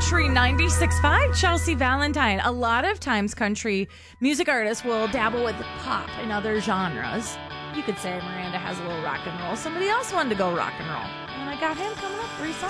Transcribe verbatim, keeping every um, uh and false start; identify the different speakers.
Speaker 1: Country ninety-six point five, Chelsea Valentine. A lot of times country music artists will dabble with pop and other genres. You could say Miranda has a little rock and roll. Somebody else wanted to go rock and roll. And I got him coming up. Three songs.